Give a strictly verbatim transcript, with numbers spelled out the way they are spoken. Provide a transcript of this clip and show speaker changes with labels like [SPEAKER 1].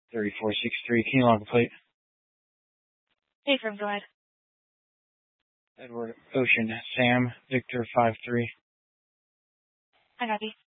[SPEAKER 1] thirty-four sixty-three. Can you log a plate?
[SPEAKER 2] Hey, firm, go ahead.
[SPEAKER 1] Edward Ocean, Sam, Victor five three.
[SPEAKER 2] I copy.